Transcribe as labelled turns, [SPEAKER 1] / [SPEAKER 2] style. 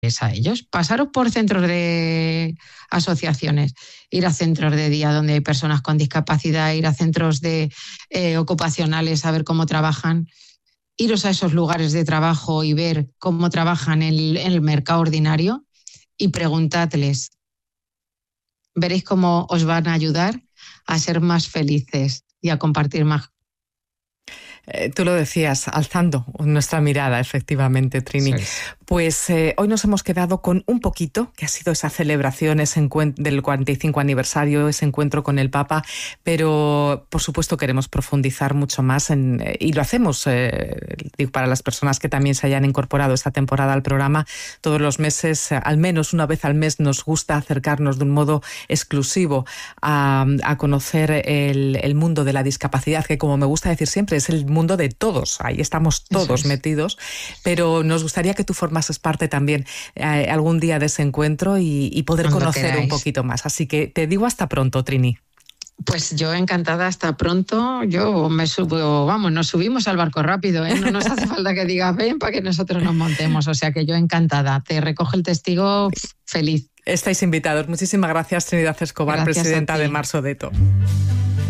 [SPEAKER 1] a ellos. Pasaros por centros de asociaciones, ir a centros de día donde hay personas con discapacidad, ir a centros de ocupacionales a ver cómo trabajan, iros a esos lugares de trabajo y ver cómo trabajan en el mercado ordinario y preguntadles. Veréis cómo os van a ayudar a ser más felices y a compartir más.
[SPEAKER 2] Tú lo decías, alzando nuestra mirada, efectivamente, Trini. Sí. Pues hoy nos hemos quedado con un poquito, que ha sido esa celebración del 45 aniversario, ese encuentro con el Papa, pero por supuesto queremos profundizar mucho más y lo hacemos para las personas que también se hayan incorporado esta temporada al programa. Todos los meses, al menos una vez al mes, nos gusta acercarnos de un modo exclusivo a conocer el mundo de la discapacidad, que como me gusta decir siempre, es el mundo de todos, ahí estamos todos metidos, pero nos gustaría que tú formases parte también algún día de ese encuentro y poder conocer un poquito más. Así que te digo hasta pronto, Trini.
[SPEAKER 1] Pues yo encantada, hasta pronto. Yo me subo, nos subimos al barco rápido, ¿eh? No nos hace falta que digas ven para que nosotros nos montemos, o sea que yo encantada. Te recoge el testigo feliz.
[SPEAKER 2] Estáis invitados. Muchísimas gracias, Trinidad Escobar, presidenta de Marsodeto.